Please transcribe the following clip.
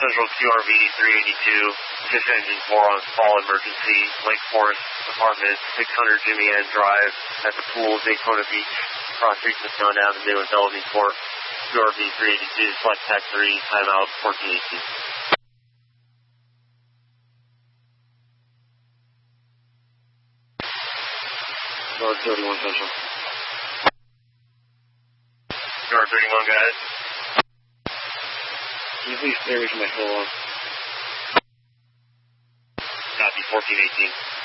Central QRV 382, fifth engine 4 on fall emergency, Lake Forest Apartment, 600 Jimmy Ann Drive, at the pool, Daytona Beach, cross streets has gone down to New and Bellevue Port, QRV 382, select TAC 3, timeout 1418. North 31 Central. North 31 guys. Can you please clear me from my full on? Copy 1418.